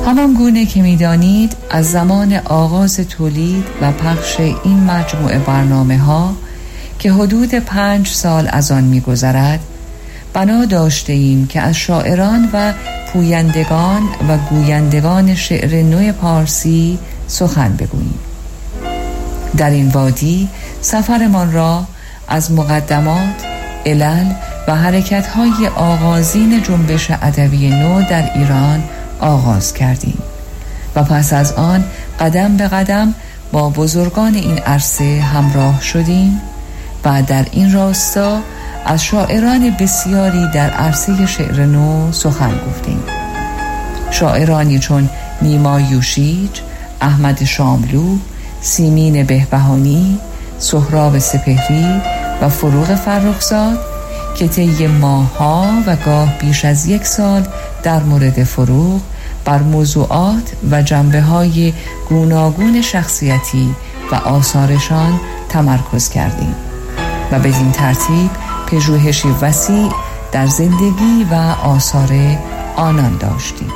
همان گونه که می‌دانید از زمان آغاز تولید و پخش این مجموعه برنامه‌ها که حدود 5 سال از آن می‌گذرد، بنا داشته ایم که از شاعران و پویندگان و گویندگان شعر نو پارسی سخن بگوییم. در این وادی سفرمان را از مقدمات، علل و حرکت‌های آغازین جنبش ادبی نو در ایران آغاز کردیم و پس از آن قدم به قدم با بزرگان این عرصه همراه شدیم و در این راستا از شاعران بسیاری در عرصه شعر نو سخن گفتیم. شاعرانی چون نیما یوشیج، احمد شاملو، سیمین بهبهانی، سهراب سپهری و فروغ فرخزاد که طی ماه‌ها و گاه بیش از 1 سال در مورد فروغ بر موضوعات و جنبه‌های گوناگون شخصیتی و آثارشان تمرکز کردیم و بدین ترتیب پژوهشی وسیع در زندگی و آثار آنان داشتیم.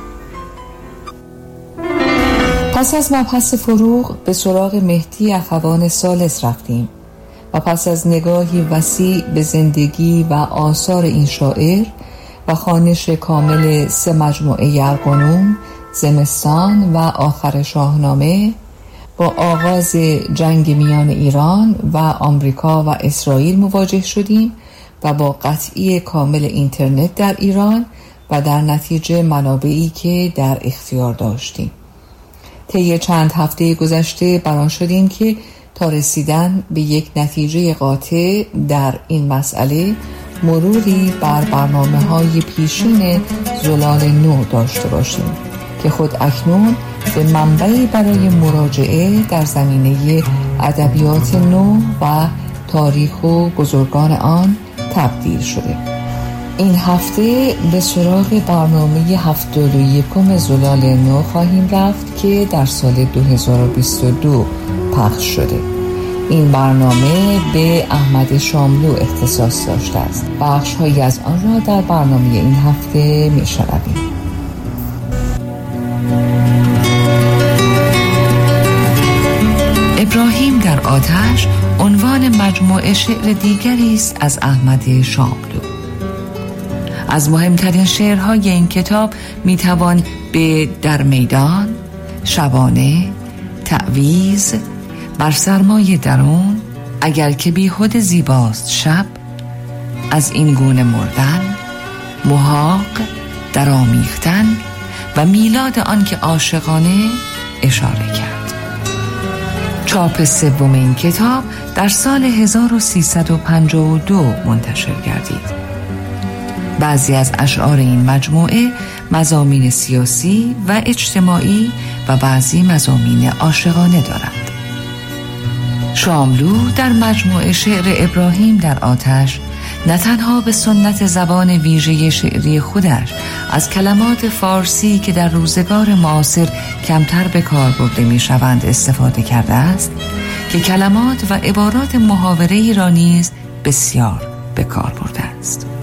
پس از مبحث فروغ به سراغ مهدی اخوان ثالث رفتیم و پس از نگاهی وسیع به زندگی و آثار این شاعر و خوانش کامل 3 مجموعه یرغنون، زمستان و آخر شاهنامه، با آغاز جنگ میان ایران و آمریکا و اسرائیل مواجه شدیم و با قطعی کامل اینترنت در ایران و در نتیجه منابعی که در اختیار داشتیم. طی چند هفته گذشته برآن شدیم که تا رسیدن به یک نتیجه قاطع در این مسئله مروری بر برنامه‌های پیشین زلال نو داشته باشیم که خود اکنون به منبعی برای مراجعه در زمینه ادبیات نو و تاریخ و بزرگان آن تبدیل شده. این هفته به سراغ برنامه 71 زلال نو خواهیم رفت که در سال 2022 پخش شده. این برنامه به احمد شاملو اختصاص داشته است. بخش‌هایی از آن را در برنامه این هفته می‌شنویم. ابراهیم در آتش عنوان مجموعه شعر دیگری است از احمد شاملو. از مهمترین شعرهای این کتاب میتوان به در میدان، شبانه، تعویض، بر سرمای درون، اگر که بیهوده زیباست شب، از این گونه مردن، محاق، درآمیختن و میلاد آن که عاشقانه اشاره کرد. چاپ 3 این کتاب در سال 1352 منتشر گردید. بعضی از اشعار این مجموعه مضامین سیاسی و اجتماعی و بعضی مضامین عاشقانه دارند. شاملو در مجموعه شعر ابراهیم در آتش نه تنها به سنت زبان ویژه شعری خودش از کلمات فارسی که در روزگار معاصر کمتر به کار برده می شوند استفاده کرده است، که کلمات و عبارات محاوره‌ای را نیز بسیار به کار برده است.